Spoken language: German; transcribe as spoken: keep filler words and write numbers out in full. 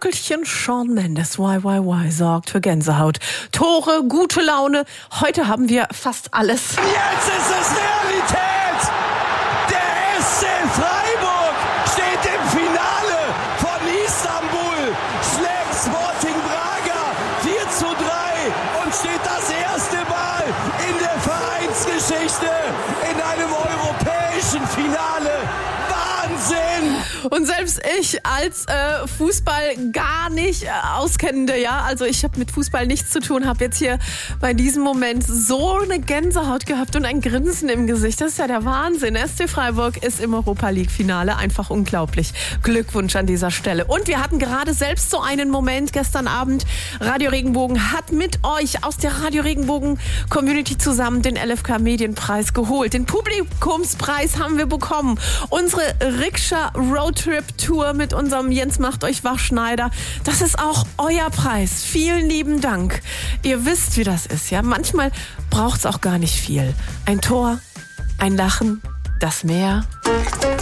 Onkelchen Shawn Mendes, Y Y Y, sorgt für Gänsehaut. Tore, gute Laune. Heute haben wir fast alles. Jetzt ist es Realität! Der S C Freiburg steht im Finale von Istanbul, schlägt Sporting Braga vier zu drei und steht das erste Mal in der Vereinsgeschichte in einem europäischen Finale. Wahnsinn! Und selbst ich als äh, Fußball gar nicht äh, Auskennende, ja, also ich habe mit Fußball nichts zu tun, habe jetzt hier bei diesem Moment so eine Gänsehaut gehabt und ein Grinsen im Gesicht. Das ist ja der Wahnsinn. S C Freiburg ist im Europa-League-Finale, einfach unglaublich. Glückwunsch an dieser Stelle. Und wir hatten gerade selbst so einen Moment gestern Abend. Radio Regenbogen hat mit euch aus der Radio Regenbogen-Community zusammen den L F K-Medienpreis geholt. Den Publikumspreis haben wir bekommen. Unsere Rikscha Roadtrip Tour mit unserem Jens macht euch wach Schneider. Das ist auch euer Preis. Vielen lieben Dank. Ihr wisst, wie das ist, ja? Manchmal braucht's auch gar nicht viel. Ein Tor, ein Lachen, das Meer.